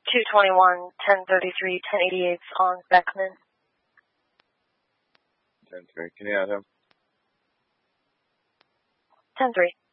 221, 1033, 1088 on Beckman. 10-3. Can you add him? 10-3.